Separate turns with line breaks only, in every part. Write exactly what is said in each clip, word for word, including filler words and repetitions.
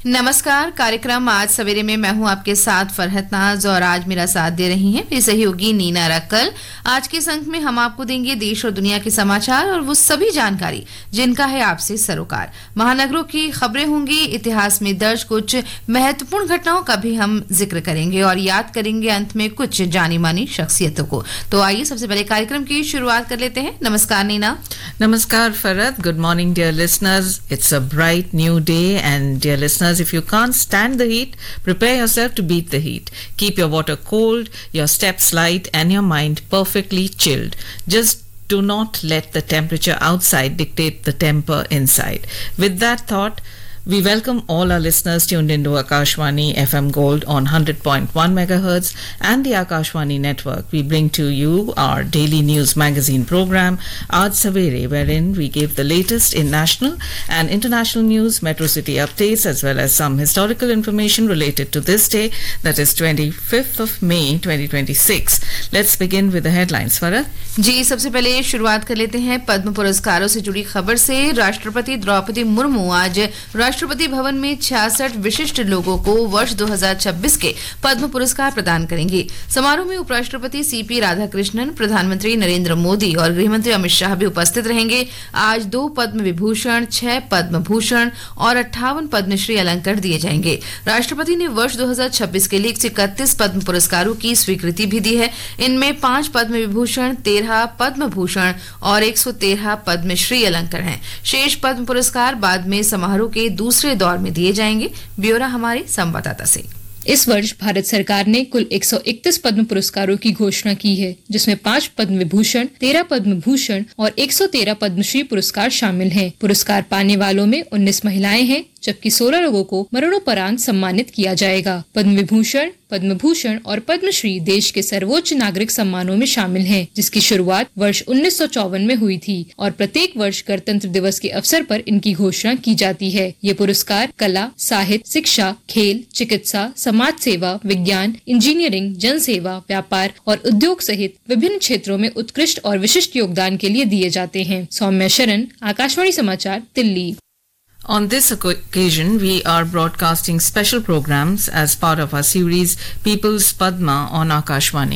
नमस्कार। कार्यक्रम आज सवेरे में मैं हूं आपके साथ फरहत नाज और आज मेरा साथ दे रही हैं मेरी सहयोगी नीना रक्कल। आज के इस अंक में हम आपको देंगे देश और दुनिया के समाचार और वो सभी जानकारी जिनका है आपसे सरोकार। महानगरों की खबरें होंगी, इतिहास में दर्ज कुछ महत्वपूर्ण घटनाओं का भी हम जिक्र करेंगे और याद करेंगे अंत में कुछ जानी मानी शख्सियतों को। तो आइए सबसे पहले कार्यक्रम की शुरुआत कर लेते हैं। नमस्कार Neena.
Namaskar Farad. Good morning dear listeners. It's a bright new day and dear listeners, if you can't stand the heat, prepare yourself to beat the heat. Keep your water cold, your steps light and your mind perfectly chilled. Just do not let the temperature outside dictate the temper inside. With that thought, we welcome all our listeners tuned into Akashvani F M Gold on one hundred point one megahertz and the Akashvani network. We bring to you our daily news magazine program, Aaj Savere, wherein we give the latest in national and international news, metro city updates, as well as some historical information related to this day, that is twenty-fifth of May twenty twenty-six. Let's begin with the headlines, Farah.
जी, सबसे पहले शुरुआत कर लेते हैं पद्म पुरस्कारों से जुड़ी खबर से। राष्ट्रपति द्रौपदी मुर्मू आज राष्ट्रपति भवन में छियासठ विशिष्ट लोगों को वर्ष दो हज़ार छब्बीस के पद्म पुरस्कार प्रदान करेंगे। समारोह में उपराष्ट्रपति सीपी राधाकृष्णन, प्रधानमंत्री नरेंद्र मोदी और गृहमंत्री अमित शाह भी उपस्थित रहेंगे। आज दो पद्म विभूषण, छह पद्म भूषण और अट्ठावन पद्मश्री अलंकार दिए जाएंगे। राष्ट्रपति ने वर्ष दो हज़ार छब्बीस के लिए एक सौ इकतीस पद्म पुरस्कारों की स्वीकृति भी दी है। इनमें पांच पद्म विभूषण, तेरह पद्म भूषण और एक सौ तेरह पद्मश्री अलंकार हैं। शेष पद्म पुरस्कार बाद में समारोह के दूसरे दौर में दिए जाएंगे। ब्यौरा हमारे संवाददाता से।
इस वर्ष भारत सरकार ने कुल एक सौ इकतीस पद्म पुरस्कारों की घोषणा की है, जिसमें पांच पद्म विभूषण, तेरह पद्म भूषण और एक सौ तेरह पद्मश्री पुरस्कार शामिल हैं। पुरस्कार पाने वालों में उन्नीस महिलाएं हैं, जबकि सोलह लोगों को मरणोपरांत सम्मानित किया जाएगा। पद्म विभूषण, पद्म भूषण और पद्मश्री देश के सर्वोच्च नागरिक सम्मानों में शामिल हैं, जिसकी शुरुआत वर्ष उन्नीस सौ चौवन में हुई थी और प्रत्येक वर्ष गणतंत्र दिवस के अवसर पर इनकी घोषणा की जाती है। ये पुरस्कार कला, साहित्य, शिक्षा, खेल, चिकित्सा, समाज सेवा, विज्ञान, इंजीनियरिंग, जन सेवा, व्यापार और उद्योग सहित विभिन्न क्षेत्रों में उत्कृष्ट और विशिष्ट योगदान के लिए दिए जाते हैं। सौम्या शरण, आकाशवाणी समाचार, Delhi.
On this occasion, we are broadcasting special programs as part of our series People's Padma on Akashvani.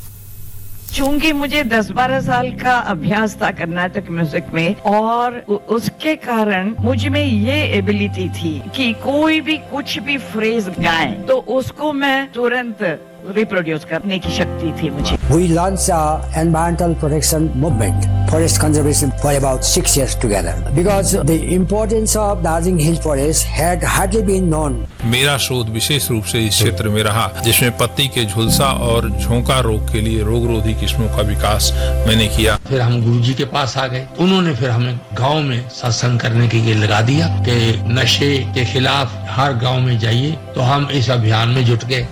चूंकि मुझे दस बारह साल का अभ्यास था कर्नाटक म्यूजिक में और उसके कारण मुझ में ये एबिलिटी थी कि कोई भी कुछ भी फ्रेज गाए तो उसको मैं तुरंत रिप्रोड्यूस करने की शक्ति थी मुझे।
We launched our environmental protection movement, forest conservation, for about six years together because the importance of Darjeeling Hill Forest had hardly been known.
मेरा शोध विशेष रूप से इस क्षेत्र में रहा, जिसमें पत्ती के झुलसा और झोंका रोग के लिए रोगरोधी किस्मों का विकास मैंने किया।
फिर हम गुरुजी के पास आ गए, उन्होंने फिर हमें गांव में सत्संग करने के लिए लगा दिया कि नशे के खिलाफ हर गांव में जाइए, तो हम इस अभियान में जुट गए।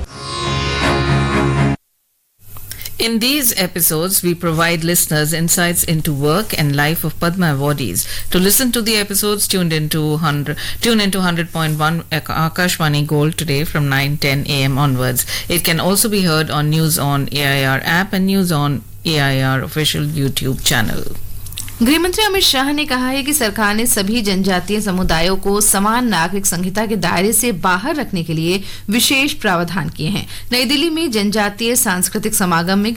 In these episodes, we provide listeners insights into work and life of Padma awardees. To listen to the episodes, tuned into one hundred, tune into one hundred point one Akashvani Gold today from nine ten a m onwards. It can also be heard on News on A I R app and News on A I R official YouTube channel.
गृहमंत्री अमित शाह ने कहा है कि सरकार ने सभी जनजातीय समुदायों को समान नागरिक संहिता के दायरे से बाहर रखने के लिए विशेष प्रावधान किए हैं। नई दिल्ली में जनजातीय सांस्कृतिक समागम में